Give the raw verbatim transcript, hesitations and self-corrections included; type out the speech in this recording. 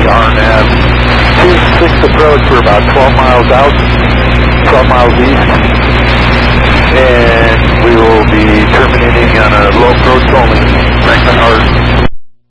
the R N S two six approach. We're about twelve miles out, twelve miles east, and we will be terminating